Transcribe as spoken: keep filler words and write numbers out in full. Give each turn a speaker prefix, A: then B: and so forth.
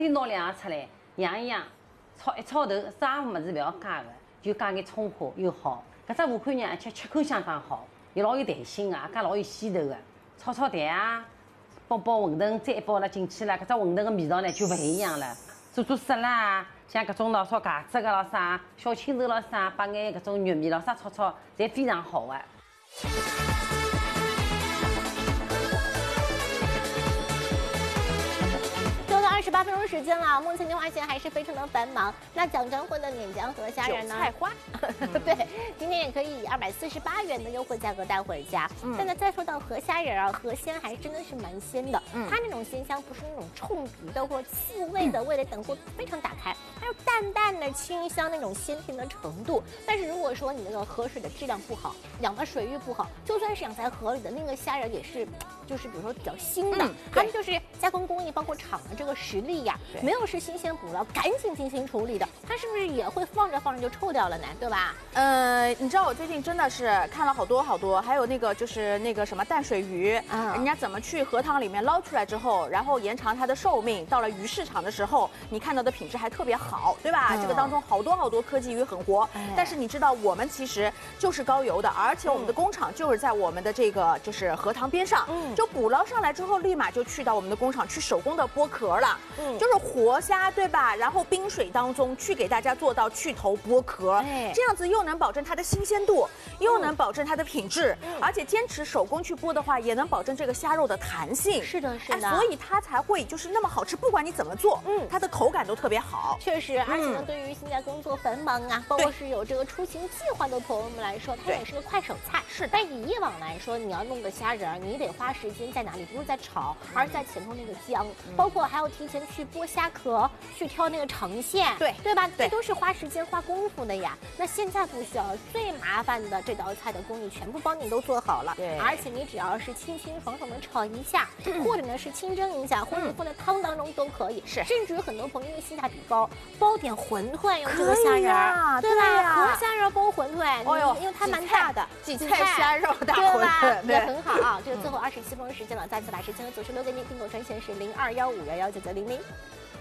A: 你拿两个出来，养一养，炒一炒头，啥物事不要加的，就加眼葱花又好。搿只武汉肉吃吃口相当好，又老有弹性啊，加老有鲜头的。炒炒蛋啊，包包馄饨，再一包了进去了，搿只馄饨的味道呢就勿一样了。做做沙拉啊，像搿种喏烧茄子个咯啥，小青头咯啥，把眼搿种肉米咯啥炒炒，侪非常好的。
B: 二十八分钟时间了，目前电话线还是非常的繁忙。那蒋专惠的碾浆和虾仁呢？
C: 韭菜花，
B: 对，今天也可以以二百四十八元的优惠价格带回家。嗯，但呢，再说到河虾仁啊，河鲜还真的是蛮鲜的。嗯，它那种鲜香不是那种冲鼻的或者刺味的味蕾，等会非常打开，还有淡淡的清香那种鲜甜的程度。但是如果说你那个河水的质量不好，养的水域不好，就算是养在河里的那个虾仁也是，就是比如说比较腥的，嗯、它们就是加工工艺包括厂的这个实力呀，没有是新鲜捕捞，赶紧进行处理的，它是不是也会放着放着就臭掉了呢？对吧？
C: 呃，你知道我最近真的是看了好多好多，还有那个就是那个什么淡水鱼，啊、人家怎么去河塘里面捞出来之后，然后延长它的寿命，到了鱼市场的时候，你看到的品质还特别好，对吧？嗯、这个当中好多好多科技鱼很活，哎、但是你知道我们其实就是高邮的，而且我们的工厂就是在我们的这个就是河塘边上，嗯、就捕捞上来之后，立马就去到我们的工厂去手工的剥壳了。 嗯，就是活虾，对吧？然后冰水当中去给大家做到去头剥壳，哎，这样子又能保证它的新鲜度，又能保证它的品质，嗯、而且坚持手工去剥的话，也能保证这个虾肉的弹性。
B: 是的，是的，
C: 哎、所以它才会就是那么好吃。不管你怎么做，嗯，它的口感都特别好。
B: 确实，而且呢，对于现在工作繁忙啊，包括是有这个出行计划的朋友们来说，它也是个快手菜。是，但以以往来说，你要弄个虾仁，你得花时间在哪里？不是在炒，而是在前头那个姜，嗯、包括还要提前去剥虾壳，去挑那个长线，对对吧？这都是花时间花功夫的呀。那现在不需要，最麻烦的这道菜的工艺全部帮你都做好了，对，而且你只要是清清爽爽的炒一下，或者呢是清蒸一下，或者放在汤当中都可以。是，甚至于很多朋友因为性价比高，包点馄饨用这个虾仁儿，对吧？河虾仁包馄饨，哦呦，因为它蛮大的，
C: 荠菜虾肉大
B: 馄饨，也很好啊。这个最后二十七分钟时间了，再次把时间和组织留给您，听口专线是零二幺五幺幺九九零零。